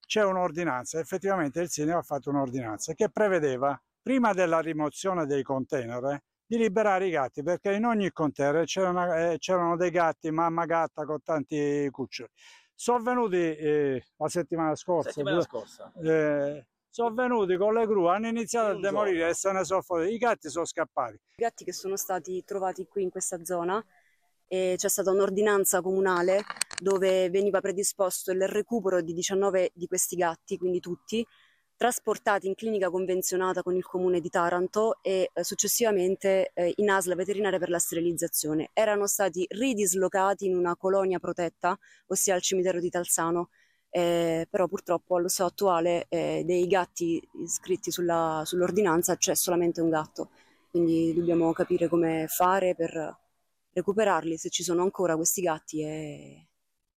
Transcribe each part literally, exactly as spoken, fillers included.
c'è un'ordinanza, effettivamente il sindaco ha fatto un'ordinanza che prevedeva, prima della rimozione dei container, eh, di liberare i gatti, perché in ogni container c'erano, eh, c'erano dei gatti, mamma gatta con tanti cuccioli. Sono venuti eh, la settimana scorsa, Settimana due, scorsa, eh, sono venuti con le gru, hanno iniziato in a un demolire giorno. e se ne sono fottuti. I gatti sono scappati. I gatti che sono stati trovati qui in questa zona, e c'è stata un'ordinanza comunale dove veniva predisposto il recupero di diciannove di questi gatti, quindi tutti, trasportati in clinica convenzionata con il comune di Taranto e eh, successivamente eh, in A S L veterinaria per la sterilizzazione. Erano stati ridislocati in una colonia protetta, ossia al cimitero di Talzano, eh, però purtroppo allo stato attuale eh, dei gatti iscritti sulla, sull'ordinanza c'è solamente un gatto, quindi dobbiamo capire come fare per recuperarli, se ci sono ancora questi gatti, e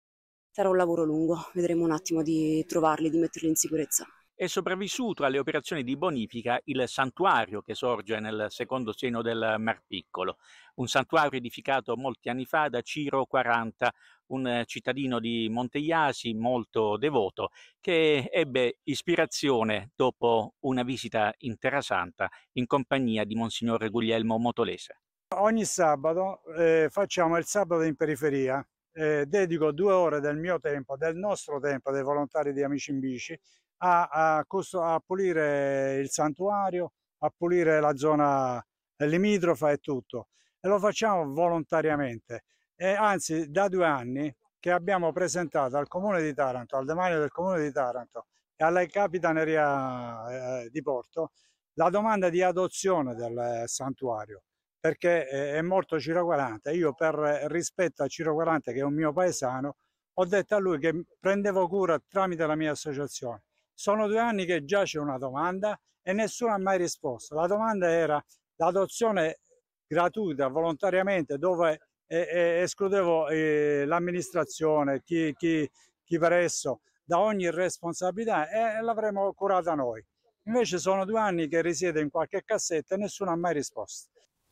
sarà un lavoro lungo, vedremo un attimo di trovarli, di metterli in sicurezza. È sopravvissuto alle operazioni di bonifica il santuario che sorge nel secondo seno del Mar Piccolo, un santuario edificato molti anni fa da Ciro quaranta, un cittadino di Monteiasi molto devoto che ebbe ispirazione dopo una visita in Terra Santa in compagnia di Monsignor Guglielmo Motolese. Ogni sabato eh, facciamo il sabato in periferia, eh, dedico due ore del mio tempo, del nostro tempo, dei volontari di Amici in Bici, a, a, a pulire il santuario, a pulire la zona limitrofa e tutto. E lo facciamo volontariamente. E anzi, da due anni che abbiamo presentato al Comune di Taranto, al demanio del Comune di Taranto e alla Capitaneria eh, di Porto, la domanda di adozione del santuario, perché è morto Ciro quaranta. Io, per rispetto a Ciro quaranta, che è un mio paesano, ho detto a lui che prendevo cura tramite la mia associazione. Sono due anni che già c'è una domanda e nessuno ha mai risposto. La domanda era l'adozione gratuita, volontariamente, dove eh, eh, escludevo eh, l'amministrazione, chi, chi, chi per esso, da ogni responsabilità, e l'avremmo curata noi. Invece sono due anni che risiede in qualche cassetta e nessuno ha mai risposto.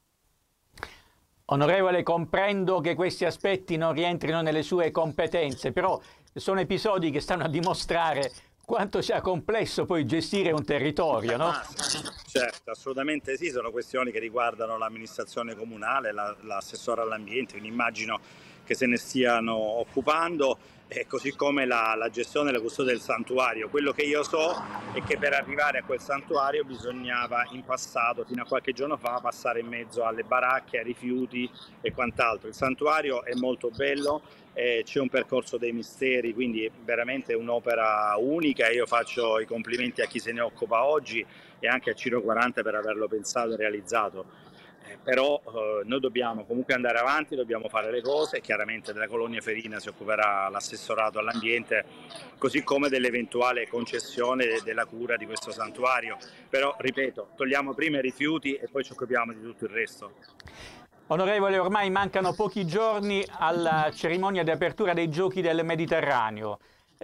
Onorevole, comprendo che questi aspetti non rientrino nelle sue competenze, però sono episodi che stanno a dimostrare quanto sia complesso poi gestire un territorio, no? Ah, sì. Certo, assolutamente sì, sono questioni che riguardano l'amministrazione comunale, la, l'assessore all'ambiente, quindi immagino che se ne stiano occupando, e così come la, la gestione e la custodia del santuario. Quello che io so è che per arrivare a quel santuario bisognava in passato, fino a qualche giorno fa, passare in mezzo alle baracche, ai rifiuti e quant'altro. Il santuario è molto bello, eh, c'è un percorso dei misteri, quindi veramente un'opera unica. Io faccio i complimenti a chi se ne occupa oggi e anche a Ciro quaranta per averlo pensato e realizzato. Eh, però eh, noi dobbiamo comunque andare avanti, dobbiamo fare le cose. Chiaramente della colonia ferina si occuperà l'assessorato all'ambiente, così come dell'eventuale concessione de- della cura di questo santuario. Però, ripeto, togliamo prima i rifiuti e poi ci occupiamo di tutto il resto. Onorevole, ormai mancano pochi giorni alla cerimonia di apertura dei Giochi del Mediterraneo.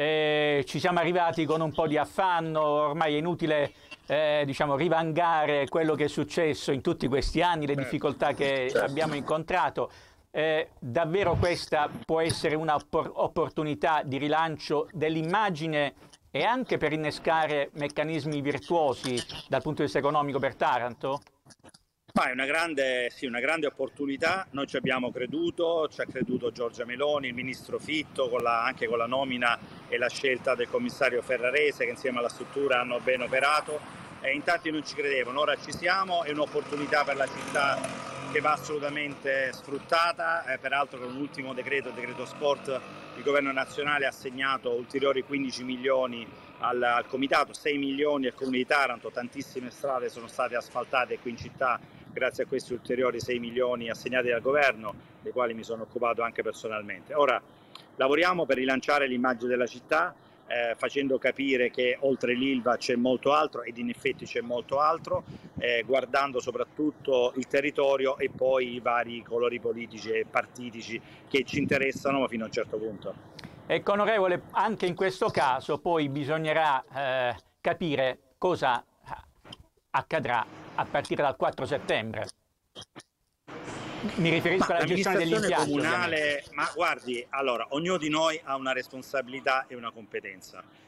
Eh, ci siamo arrivati con un po' di affanno, ormai è inutile eh, diciamo, rivangare quello che è successo in tutti questi anni, le difficoltà che abbiamo incontrato. Eh, davvero questa può essere un'opportunità di rilancio dell'immagine e anche per innescare meccanismi virtuosi dal punto di vista economico per Taranto? Ma è una grande, sì, una grande opportunità, noi ci abbiamo creduto, ci ha creduto Giorgia Meloni, il ministro Fitto, con la, anche con la nomina e la scelta del commissario Ferrarese, che insieme alla struttura hanno ben operato, e in tanti non ci credevano. Ora ci siamo, è un'opportunità per la città che va assolutamente sfruttata, eh, peraltro con l'ultimo decreto, il decreto sport, il governo nazionale ha assegnato ulteriori quindici milioni al, al comitato, sei milioni al comune di Taranto, tantissime strade sono state asfaltate qui in città grazie a questi ulteriori sei milioni assegnati dal governo, dei quali mi sono occupato anche personalmente. Ora lavoriamo per rilanciare l'immagine della città, eh, facendo capire che oltre l'Ilva c'è molto altro, ed in effetti c'è molto altro, eh, guardando soprattutto il territorio e poi i vari colori politici e partitici che ci interessano, ma fino a un certo punto. Ecco, onorevole, anche in questo caso poi bisognerà eh, capire cosa accadrà a partire dal quattro settembre. Mi riferisco ma alla gestione degli impianti comunale, ovviamente. Ma guardi, allora, ognuno di noi ha una responsabilità e una competenza.